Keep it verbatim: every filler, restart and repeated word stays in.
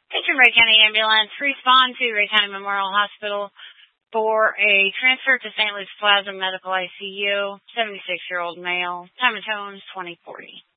Picture Ray County Ambulance, respond to Ray County Memorial Hospital for a transfer to Saint Luke's Plaza Medical I C U, seventy-six-year-old male, time of tones twenty forty.